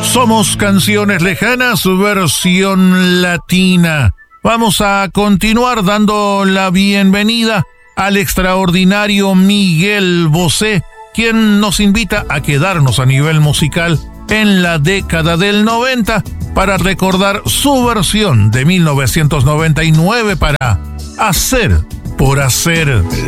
Somos Canciones Lejanas, versión latina. Vamos a continuar dando la bienvenida al extraordinario Miguel Bosé, quien nos invita a quedarnos a nivel musical en la década del 90 para recordar su versión de 1999 para Hacer por Hacer.